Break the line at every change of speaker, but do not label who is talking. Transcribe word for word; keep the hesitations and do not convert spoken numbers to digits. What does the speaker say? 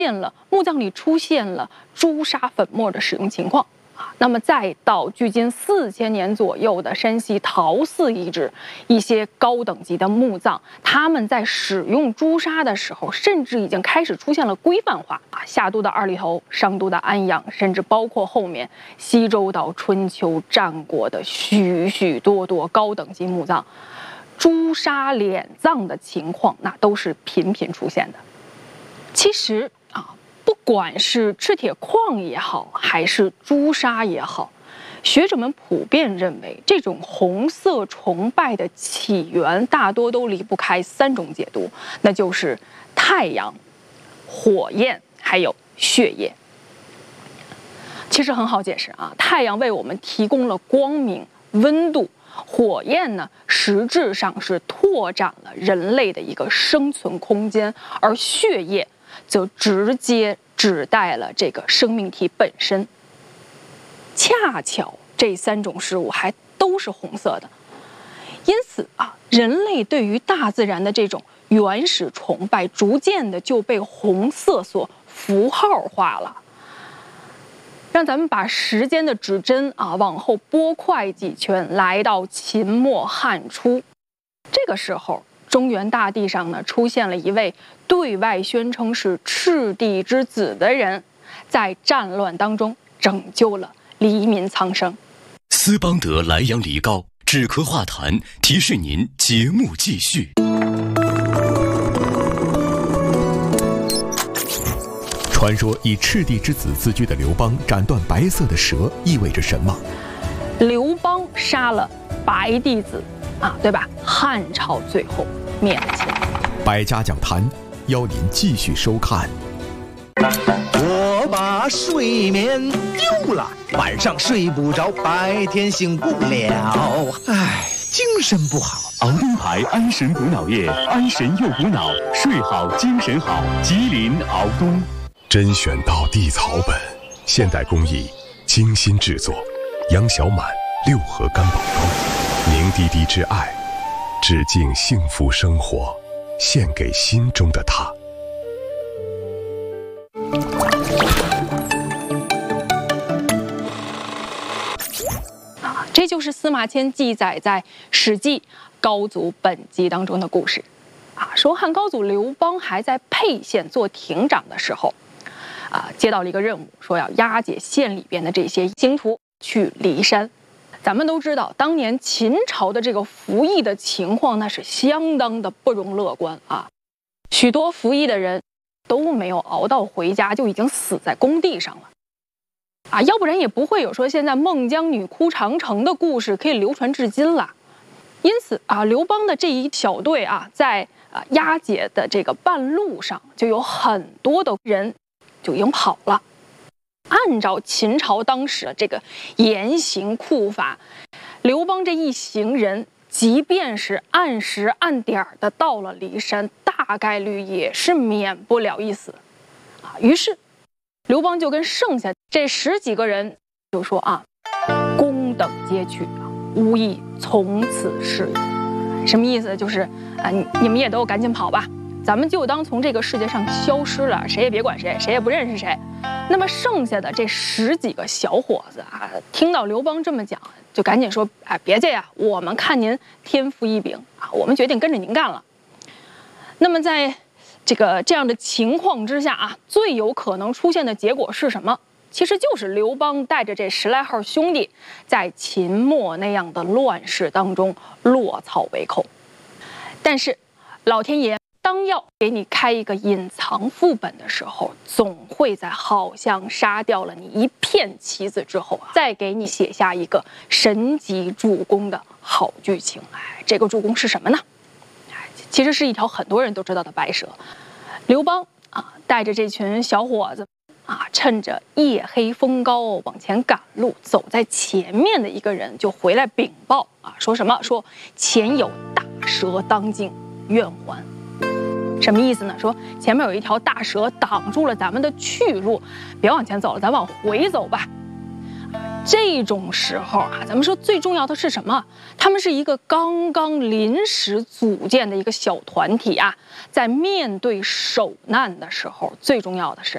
现了墓葬里出现了朱砂粉末的使用情况啊。那么再到距今四千年左右的山西陶寺遗址，一些高等级的墓葬，他们在使用朱砂的时候，甚至已经开始出现了规范化啊。夏都的二里头，商都的安阳，甚至包括后面西周到春秋战国的许许多多高等级墓葬，朱砂敛葬的情况那都是频频出现的。其实啊，不管是赤铁矿也好，还是朱砂也好，学者们普遍认为，这种红色崇拜的起源大多都离不开三种解读，那就是太阳、火焰还有血液。其实很好解释啊，太阳为我们提供了光明、温度，火焰呢，实质上是拓展了人类的一个生存空间，而血液则直接指代了这个生命体本身。恰巧这三种事物还都是红色的，因此啊，人类对于大自然的这种原始崇拜，逐渐的就被红色所符号化了。让咱们把时间的指针啊往后拨快几圈，来到秦末汉初，这个时候，中原大地上呢出现了一位对外宣称是赤帝之子的人，在战乱当中拯救了黎民苍生。
斯邦德莱阳梨膏止咳化痰，提示您节目继续。
传说以赤帝之子自居的刘邦斩断白色的蛇，意味着什么？
刘邦杀了白帝子啊，对吧？汉朝最后灭了秦。
百家讲坛，邀您继续收看。
我把睡眠丢了，晚上睡不着，白天醒不了，唉，精神不好。
熬灯牌安神补脑液，安神又补脑，睡好精神好。吉林熬冬。
甄选到地草本，现代工艺，精心制作，杨小满六合干宝膏，凝滴滴之爱，致敬幸福生活，献给心中的他。
啊，这就是司马迁记载在《史记·高祖本纪》当中的故事。啊，说汉高祖刘邦还在沛县做亭长的时候。啊，接到了一个任务，说要押解县里边的这些刑徒去骊山。咱们都知道，当年秦朝的这个服役的情况，那是相当的不容乐观啊。许多服役的人都没有熬到回家，就已经死在工地上了。啊，要不然也不会有说现在孟姜女哭长城的故事可以流传至今了。因此啊，刘邦的这一小队啊，在啊押解的这个半路上，就有很多的人就已经跑了。按照秦朝当时的这个严刑酷法，刘邦这一行人，即便是按时按点的到了骊山，大概率也是免不了一死。啊，于是刘邦就跟剩下这十几个人就说啊：“公等皆去，吾亦从此是也。”什么意思？就是啊，你你们也都赶紧跑吧。咱们就当从这个世界上消失了，谁也别管谁，谁也不认识谁。那么剩下的这十几个小伙子啊，听到刘邦这么讲，就赶紧说：“哎，别介呀，我们看您天赋异禀啊，我们决定跟着您干了。”那么在这个这样的情况之下啊，最有可能出现的结果是什么？其实就是刘邦带着这十来号兄弟，在秦末那样的乱世当中落草为寇。但是老天爷当要给你开一个隐藏副本的时候，总会在好像杀掉了你一片棋子之后，再给你写下一个神级助攻的好剧情。哎，这个助攻是什么呢？哎，其实是一条很多人都知道的白蛇。刘邦啊，带着这群小伙子啊，趁着夜黑风高往前赶路，走在前面的一个人就回来禀报啊，说什么？说前有大蛇当境，愿还。什么意思呢？说前面有一条大蛇挡住了咱们的去路，别往前走了，咱往回走吧。这种时候啊，咱们说最重要的是什么？他们是一个刚刚临时组建的一个小团体啊，在面对首难的时候，最重要的是